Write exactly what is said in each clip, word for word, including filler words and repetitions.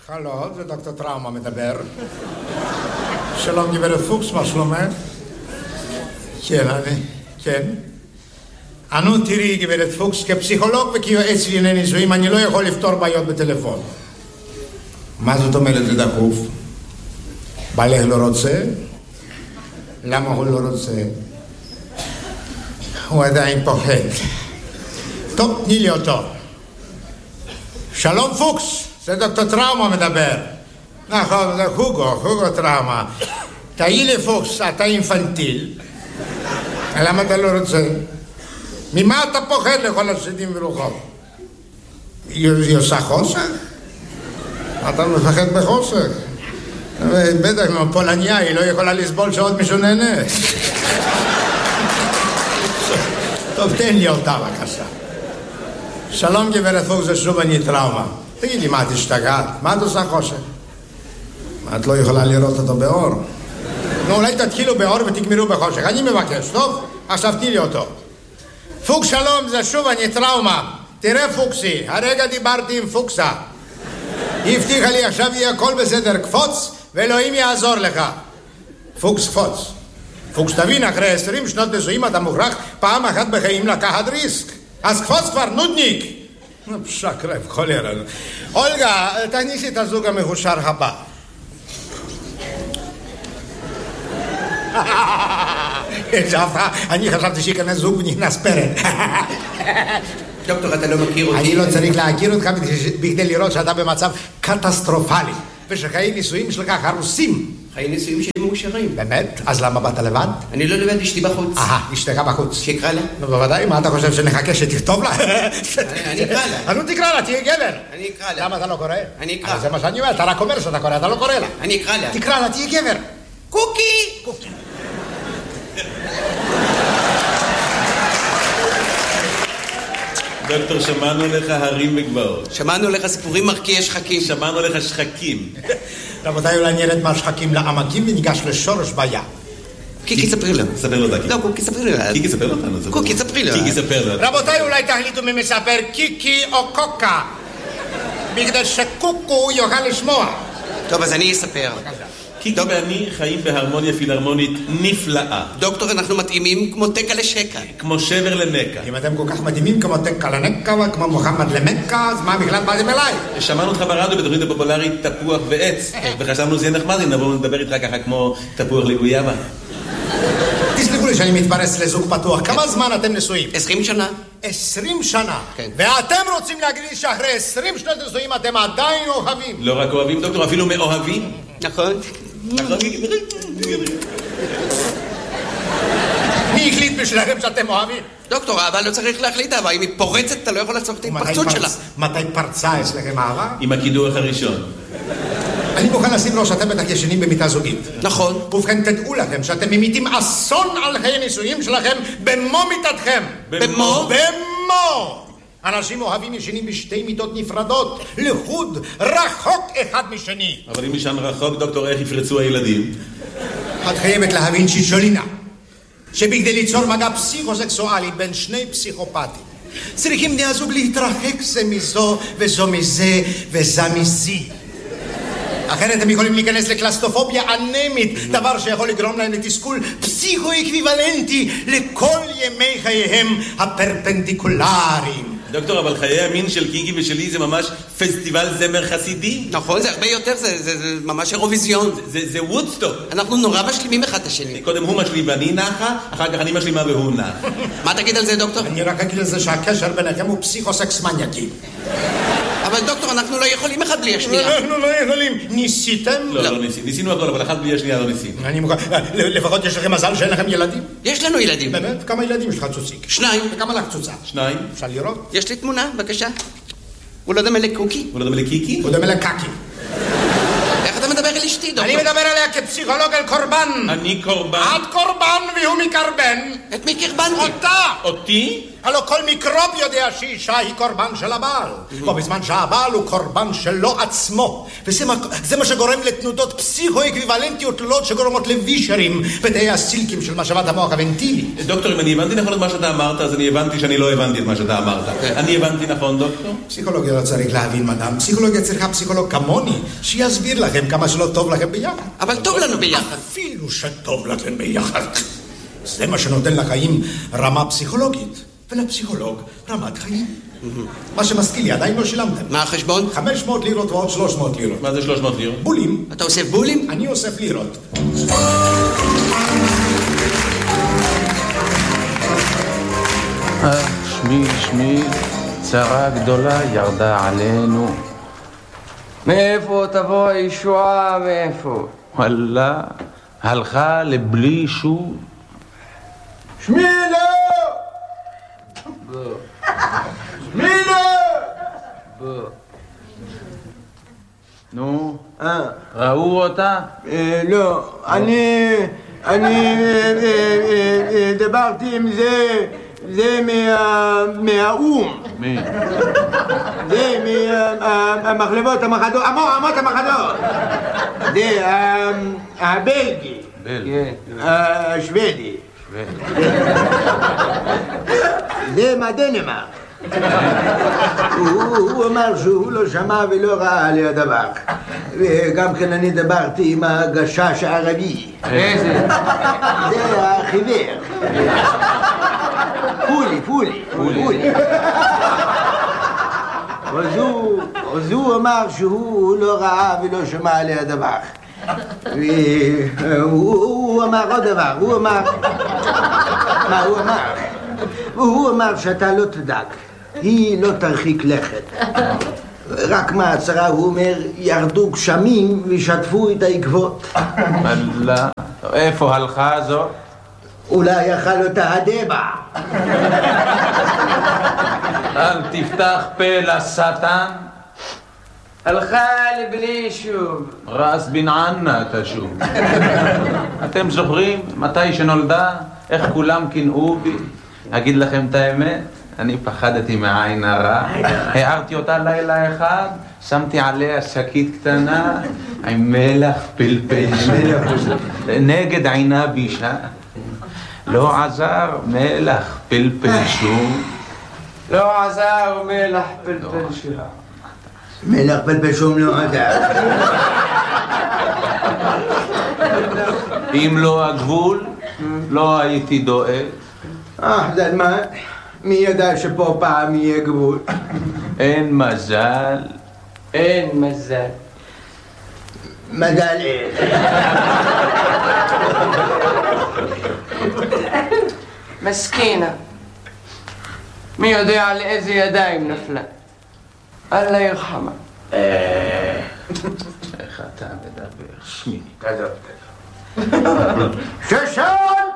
הלו, זה דוקטור טראומה מדבר. שלום גברת פוקס, מה שלומך? כן, אני, כן. אנו תראי גברת פוקס, כפסיכולוג וכיועץ לענייני נישואים, אני לא יכול לפתור בעיות בטלפון. מה זאת אומרת זה דחוף? בעלך לא רוצה? למה הוא לא רוצה? הוא עדיין פוחד. טוב, תני לי אותו. שלום פוקס, זה דוקטור טראומה מדבר. נכון, זה הוגו, הוגו טראומה. תהי לי פוקס, אתה אינפנטיל. למה אתה לא רוצה? ממה אתה פוחד לכל השדים ורוחות? היא עושה חוסך? אתה מפחד בחוסך? בטח, פולניה, היא לא יכולה לסבול שעוד מישהו נהנה. טוב, תן לי אותה בבקשה. שלום גברת פוקס, זה שוב אני טראומה. תגידי, מה את השתגעת? מה את עושה חושך? מה, את לא יכולה לראות אותו באור? נו, אולי תתחילו באור ותגמרו בחושך. אני מבקש, טוב? עכשיו תני לי אותו. פוקס שלום, זה שוב אני טראומה. תראה פוקסי, הרגע דיברתי עם פוקסה. היא הבטיחה לי, עכשיו יהיה הכל בסדר, קפוץ, ואלוהים יעזור לך. פוקס קפוץ. פוקס תבין, אחרי עשרים שנות נישואים אתה מוכרח פעם אחת בחיים לקחת ריסק. אז קפוץ כבר, נודניק. שקרב, חולרה. אולגה, תכניסי את הזוג המחושר הבא. אני חשבתי שיכנס זוג ונכנס פרק. דוקטור, אתה לא מכיר אותי? אני לא צריך להכיר אותך בכדי לראות שאתה במצב קטסטרופלי ושחיי נישואים שלך הרוסים. חיי נישואים שלי מאושרים. באמת? אז למה באת לבד? אני לא לבד, אשתי בחוץ. אה, אשתך בחוץ. שיקרא לה? נו, בוודאי, מה אתה חושב שנחכה שתכתוב לה? אני אקרא לה. אז נו תקרא לה, תהיה גבר. אני אקרא לה. למה אתה לא קורא? אני אקרא. זה מה שאני אומר, אתה רק אומר שאתה קורא, אתה לא קורא לה. אני אקרא לה. תקרא לה, תהיה גבר. קוקי! קוקי. דוקטור, שמענו לך הרים וגבעות. שמענו לך סיפורים מרקיעי שחקים. שמענו לך שחקים. רבותיי, אולי נרד מהשחקים לעמקים וניגש לשורש בעיה. קיקי, ספרי לו. ספר לו דקי. לא, קוקי, ספרי לו. קיקי, ספר לו אותנו. קוקי, ספרי לו. קיקי, ספר לו. רבותיי, אולי תחליטו מי מספר קיקי או קוקה, בגלל שקוקו יוכל לשמוע. טוב, אז אני אספר. קיקי ואני חיים בהרמוניה פילהרמונית נפלאה. דוקטור, אנחנו מתאימים כמו תקה לשקה. כמו שבר לנקה. אם אתם כל כך מדהימים כמו תקה לנקה וכמו מוחמד למקה, אז מה בכלל באתם אליי? שמענו אותך ברדיו בתוכנית הפופולרית תפוח ועץ, וחשבנו זה יהיה נחמד אם נבוא ונדבר איתך ככה כמו תפוח לגויאבה. תסלחו לי שאני מתפרס לזוג פתוח. כמה זמן אתם נשואים? עשרים שנה. עשרים שנה? כן. ואתם רוצים להגיד לי שאחרי עשרים שנות נשואים אתם עדיין אוהבים? לא רק אוהבים, דוקטור, אפילו מאוהבים. נכון. נכון. מי החליט בשבילכם שאתם אוהבים? דוקטור, אבל לא צריך להחליט אהבה. אם היא פורצת, אתה לא יכול לעצור את ההתפרצות שלה. מתי פרצה אצלכם אהבה? עם הקידוח הראשון. אני מוכן לשים לו שאתם בטח ישנים במיטה זוגית. נכון. ובכן, תדעו לכם שאתם ממיתים אסון על חיי נישואים שלכם במו מיטתכם. במו? במו! אנשים אוהבים ישנים בשתי מיטות נפרדות, לחוד, רחוק אחד משני. אבל אם ישן רחוק, דוקטור, איך יפרצו הילדים? את חייבת להבין שישולינה, שבכדי ליצור מגע פסיכוסקסואלי בין שני פסיכופטים, צריכים בני הזוג להתרחק זה מזו וזו מזה וזה מזי. אחרת הם יכולים להיכנס לקלסטרופוביה אנמית, דבר שיכול לגרום להם לתסכול פסיכו-אקוויוולנטי לכל ימי חייהם הפרפנדיקולריים. דוקטור, אבל חיי המין של קיקי ושלי זה ממש פסטיבל זמר חסידי. נכון, זה הרבה יותר, זה, זה, זה ממש אירוויזיון. זה, זה וודסטוק. אנחנו נורא משלימים אחד את השני. קודם הוא משלים ואני נחה, אחר כך אני משלימה והוא נח. מה תגיד על זה, דוקטור? אני רק אגיד על זה שהקשר ביניכם הוא פסיכוסקס מניאקי. אבל דוקטור, אנחנו לא יכולים אחד בלי השנייה. אנחנו לא יכולים. ניסיתם? לא, לא ניסינו. ניסינו הכל, אבל אחד בלי השנייה לא ניסינו. אני מוכן. לפחות יש לכם מזל שאין לכם ילדים? יש לנו ילדים. באמת? כמה ילדים יש לך צוציק? שניים. וכמה לך צוצה? שניים. אפשר לראות? יש לי תמונה, בבקשה. הוא לא דומה לקוקי. הוא לא דומה לקיקי? הוא דומה לקקי. איך אתה מדבר על אשתי, דוקטור? אני מדבר עליה כפסיכולוג על קורבן. אני קורבן. את קורבן והוא מקרבן. את מי קרבנתי? אותה. אותי? הלא כל מיקרוב יודע שאישה היא קורבן של הבעל, בו בזמן שהבעל הוא קורבן שלו עצמו, וזה מה, זה מה שגורם לתנודות פסיכו-אקוויוולנטיות תלולות שגורמות לווישרים בתאי הסילקים של משאבת המוח הוונטילי. דוקטור, אם אני הבנתי נכון את מה שאתה אמרת, אז אני הבנתי שאני לא הבנתי את מה שאתה אמרת. אני הבנתי נכון, דוקטור? פסיכולוגיה לא צריך להבין, מדam. פסיכולוגיה צריכה פסיכולוג כמוני, שיסביר לכם כמה שלא טוב לכם ביחד. אבל טוב לנו ביחד. אפילו שטוב לכם ביחד. זה מה שנותן לחיים רמה פסיכולוגית, ולפסיכולוג רמת חיים. מה שמזכיר לי, עדיין לא שילמתם. מה החשבון? חמש מאות לירות ועוד שלוש מאות לירות. מה זה שלוש מאות לירות? בולים. אתה אוסף בולים? אני אוסף לירות. שמי שמי, צרה גדולה ירדה עלינו. מאיפה תבוא הישועה? מאיפה? וואלה, הלכה לבלי שוב. שמילה! שמילה! נו, ראו אותה? לא, אני... אני דיברתי עם זה... זה מהאום. מי? זה מהמחלבות המחדות, אמות המחדות. זה הבלגי. בלגי. השוודי. זה מהדנמרק. הוא אמר שהוא לא שמע ולא ראה על הדבר. וגם כן אני דיברתי עם הגשש הערבי. איזה? זה החיוור. פולי, פולי, פולי. אז הוא אמר שהוא לא ראה ולא שמע על הדבר. והוא אמר עוד דבר, הוא אמר... מה הוא אמר? הוא אמר שאתה לא תדאג, היא לא תרחיק לכת. רק מהצרה הוא אומר, ירדו גשמים ושטפו את העקבות. וואלה, איפה הלכה זאת? אולי יאכל אותה הדבע. אל תפתח פה לשטן. הלכה לבלי שוב. רס בן ענה תשוב. אתם זוכרים מתי שנולדה? איך כולם קינאו בי? אגיד לכם את האמת? אני פחדתי מעין הרע. הערתי אותה לילה אחד, שמתי עליה שקית קטנה עם מלח פלפל נגד עינה בישה. לא עזר מלח פלפל שום. לא עזר מלח פלפל שום. מלח פלפל שום לא עזר. אם לא הגבול, לא הייתי דואג. אה, זה מה? מי ידע שפה פעם יהיה גבול? אין מזל. אין מזל. מזל אין. מסכינה. מי יודע על איזה ידיים נפלה? אללה ירחמה. איך אתה מדבר? שמיני. כזאת, כזאת. ששנת!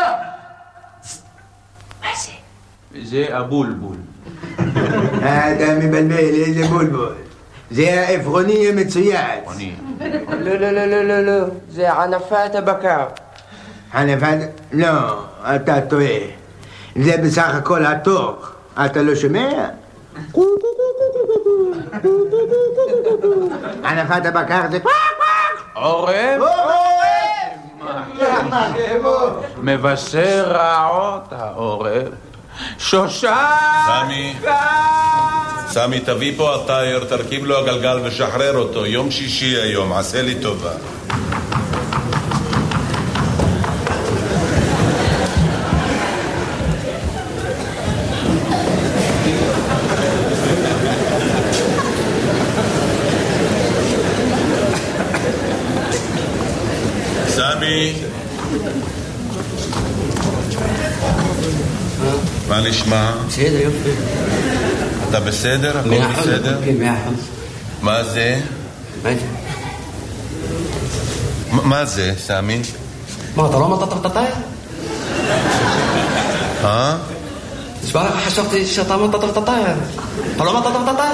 מה זה? זה הבולבול. אתה מבלבל, איזה בולבול. זה העפרוני המצויץ. עפרוני. לא, לא, לא, לא, לא, לא. זה ענפת הבקר. ענפת? לא, אתה טועה. זה בסך הכל התוך. אתה לא שומע? ענפת הבקר זה קוואק קוואק. עורב? מבשר רעות העורב. שושן! סמי, סמי, תביא פה הטייר, תרכיב לו הגלגל ושחרר אותו. יום שישי היום, עשה לי טובה. סמי, מה נשמע? בסדר, יופי. אתה בסדר? הכל בסדר? כן, מאה אחוז. מה זה? מה זה? מה זה, סמי? מה, אתה לא אמרת את הטייר? אה? תשמע לך, חשבתי שאתה אמרת את הטייר. אתה לא אמרת את הטייר?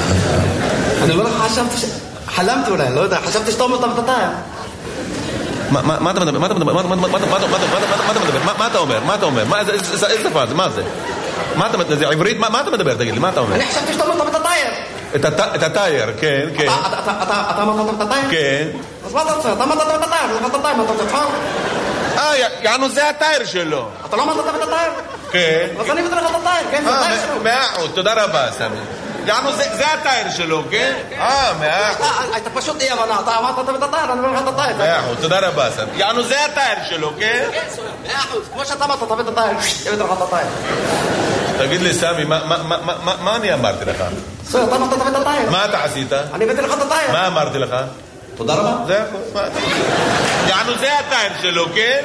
אני אומר לך, חשבתי ש... חלמתי אולי, לא יודע, חשבתי שאתה אמרת את הטייר. מה אתה מדבר? מה אתה מדבר? מה אתה מדבר? מה אתה אומר? מה אתה אומר? איזה שפה זה? מה זה? מה אתה מדבר? זה עברית? מה אתה מדבר? תגיד לי, מה אתה אומר? אני חשבתי שאתה אמרת את הטייר. את הטייר, כן, כן. אתה אמרת את הטייר? כן. אז מה אתה רוצה? אתה אמרת את הטייר, אתה אמרת את הטייר, מה אתה רוצה? אה, יענו זה הטייר שלו. אתה לא אמרת את הטייר? כן. אז אני אבטח את הטייר, כן, זה הטייר שלו. מאה אחוז, תודה רבה, סמי. יענו זה הטייר שלו, כן? אה, מאה אחוז. הייתה פשוט אי הבנה, אתה אמרת את הטייר, אני אומר לך את הטייר. מאה אחוז, תודה רבה, סמי. יענו זה הטייר שלו, כן? כן, מאה אחוז, כמו שאתה אמרת, אתה את הטייר, אבטח את הטייר. תגיד לי, סמי, מה אני אמרתי לך? בסדר, אתה אמרת את הטייר. מה אתה עשית? אני הבאתי לך את הטייר. מה אמרתי לך? תודה רבה. זה הכל. יענו זה הטייר שלו, כן?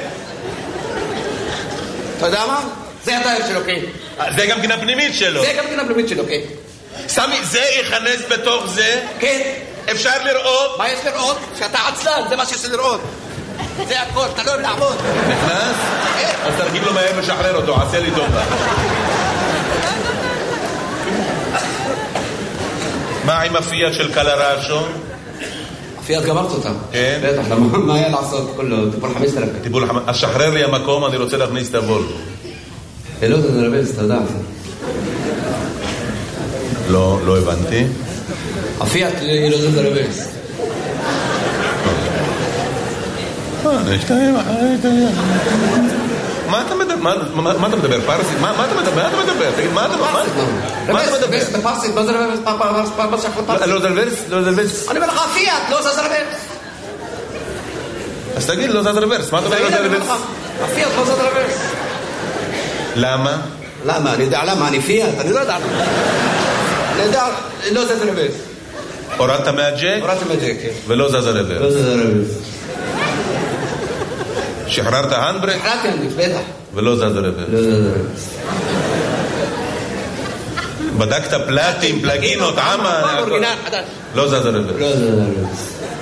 אתה יודע מה? זה הטייר שלו, כן. זה גם כן הפנימית שלו. זה גם כן הפנימית שלו, כן. סמי, זה ייכנס בתוך זה? כן. אפשר לראות? מה יש לראות? שאתה עצלן, זה מה שיש לראות. זה הכל, אתה לא אוהב לעבוד. נכנס? אז תרגיל לו מהר ושחרר אותו, עשה לי טובה. מה עם הפיאט של קלרשו? הפיאט גמרת אותה. כן? בטח, מה היה לעשות? כולו, טיפול חמש עשרה. טיפול חמש עשרה. אז שחרר לי המקום, אני רוצה להכניס את הוולבו. לא, זה נרבס, אתה יודע. לא, לא הבנתי. הפיאט היא לא זה נרבס. מה אתה מדבר? מה אתה מדבר? פרסית? מה אתה מדבר? מה אתה מדבר? תגיד, מה אתה מדבר? מה אתה מדבר? רבס, פרסית, לא זה רבס. לא זה רבס? לא זה רבס? אני אומר לך, הפיאט, לא זה רבס. אז תגיד, לא זה רבס. מה אתה אומר? לא זה רבס? הפיאט, לא זה רבס. למה? למה? אני יודע למה, אני פיאט, אני לא יודע למה. אני יודע, לא זה רבס. הורדת מהג'ק? הורדתי מהג'ק, כן. ולא זז הרבס. לא זה רבס. שחררת הנדברק? שחררתי הנדברק, בטח. ולא זז הרבס. לא זה רבס. בדקת פלטים, פלגינות, עמה? אורגינל, חדש. לא זז הרבס. לא זה רבס.